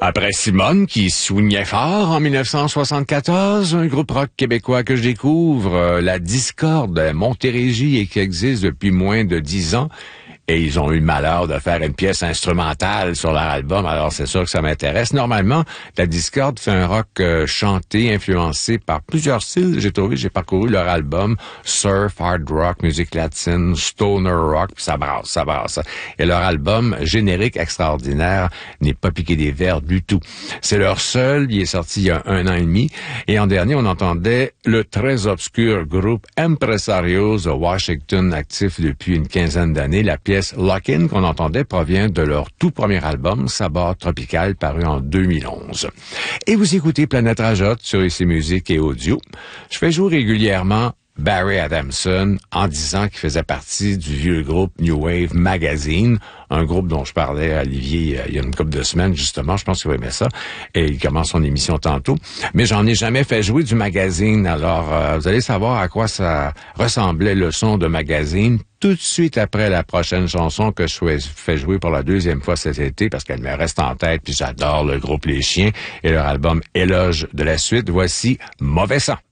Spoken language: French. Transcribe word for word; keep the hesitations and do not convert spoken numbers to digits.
Après Simone, qui soignait fort en dix-neuf cent soixante-quatorze, un groupe rock québécois que je découvre, euh, la Discorde Montérégie, et qui existe depuis moins de dix ans. Et ils ont eu le malheur de faire une pièce instrumentale sur leur album, alors c'est sûr que ça m'intéresse. Normalement, la Discorde fait un rock euh, chanté, influencé par plusieurs styles. J'ai trouvé, j'ai parcouru leur album, surf, hard rock, musique latine, stoner rock, puis ça brasse, ça brasse. Et leur album, générique extraordinaire, n'est pas piqué des verres du tout. C'est leur seul, il est sorti il y a un an et demi. Et en dernier, on entendait le très obscur groupe Empresarios de Washington, actif depuis une quinzaine d'années. La pièce Lock-In qu'on entendait provient de leur tout premier album, Sabbat Tropical, paru en deux mille onze. Et vous écoutez Planète Rajotte sur I C Musique et Audio. Je fais jouer régulièrement Barry Adamson en disant qu'il faisait partie du vieux groupe New Wave Magazine, un groupe dont je parlais à Olivier euh, il y a une couple de semaines, justement. Je pense qu'il va aimer ça. Et il commence son émission tantôt. Mais j'en ai jamais fait jouer du magazine. Alors, euh, vous allez savoir à quoi ça ressemblait le son de magazine tout de suite après la prochaine chanson que je fais jouer pour la deuxième fois cet été parce qu'elle me reste en tête. Puis j'adore le groupe Les Chiens et leur album Éloge de la suite. Voici Mauvais sang.